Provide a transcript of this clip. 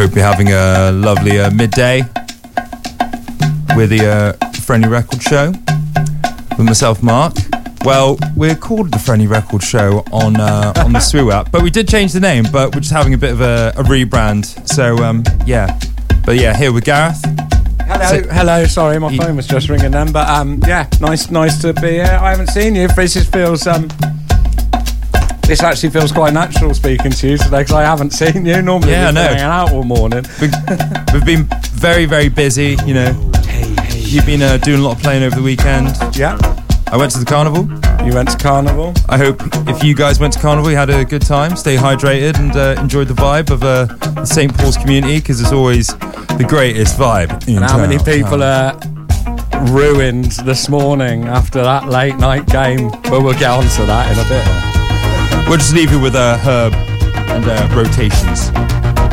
Hope you're having a lovely midday with the Friendly Record Show with myself, Mark. Well, we're called the Friendly Record Show on the Swoo app, but we did change the name, but we're just having a bit of a rebrand. So, yeah. But yeah, here with Gareth. Hello. Sorry, my phone was just ringing then. But yeah, nice to be here. I haven't seen you. This actually feels quite natural speaking to you today because I haven't seen you. Normally, we've been hanging out all morning. We've been very, very busy. You know, you've been doing a lot of playing over the weekend. Yeah. I went to the carnival. You went to carnival. I hope if you guys went to carnival, you had a good time, stay hydrated, and enjoyed the vibe of the St. Paul's community, because it's always the greatest vibe in town. How many people are ruined this morning after that late night game? But we'll get on to that in a bit. We'll just leave you with Herb and Rotations.